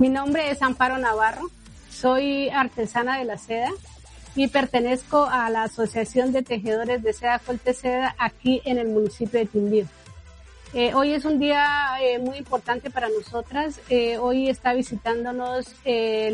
Mi nombre es Amparo Navarro, soy artesana de la seda y pertenezco a la Asociación de Tejedores de Seda Colteseda aquí en el municipio de Quindío. Hoy es un día muy importante para nosotras. Hoy está visitándonos